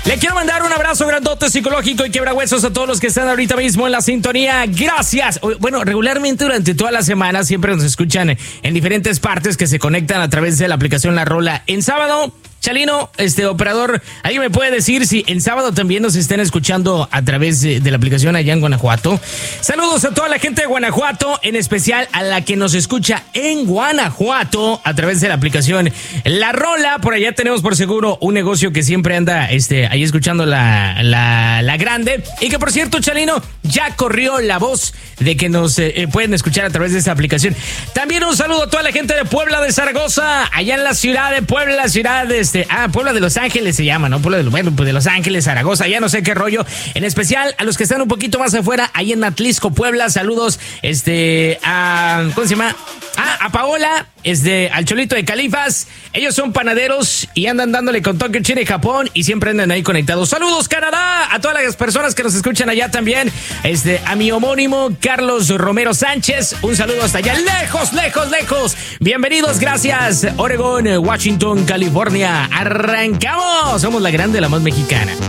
Le quiero mandar un abrazo grandote, psicológico y quebrahuesos a todos los que están ahorita mismo en la sintonía. Gracias. Bueno, regularmente durante toda la semana siempre nos escuchan en diferentes partes que se conectan a través de la aplicación La Rola. En sábado, Chalino, operador, ¿alguien me puede decir si el sábado también nos están escuchando a través de la aplicación allá en Guanajuato? Saludos a toda la gente de Guanajuato, en especial a la que nos escucha en Guanajuato a través de la aplicación La Rola. Por allá tenemos por seguro un negocio que siempre anda ahí escuchando la grande. Y que por cierto, Chalino, ya corrió la voz de que nos pueden escuchar a través de esa aplicación. También un saludo a toda la gente de Puebla de Zaragoza, allá en la ciudad de Puebla, la ciudad de Puebla de Los Ángeles se llama, ¿no? Puebla de Los Ángeles, Zaragoza, ya no sé qué rollo. En especial a los que están un poquito más afuera, ahí en Atlisco, Puebla. Saludos, ¿cómo se llama? A Paola, al Cholito de Califas. Ellos son panaderos y andan dándole con Tokio, China y Japón y siempre andan ahí conectados. Saludos, Canadá, a todas las personas que nos escuchan allá también. A mi homónimo, Carlos Romero Sánchez. Un saludo hasta allá, lejos, lejos, lejos. Bienvenidos, gracias. Oregón, Washington, California. Arrancamos. Somos la grande, la más mexicana.